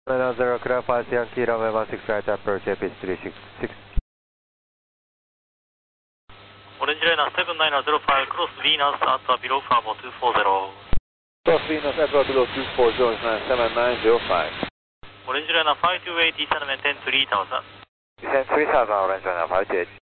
0 clear 5 Yankee runway 16 right approach APS 366. Orange Liner 7905 cross Venus at below Bravo 240. Cross Venus at below 240 7905. Orange Liner 528 descent maintain 3000. Descent 3000 Orange Liner 528.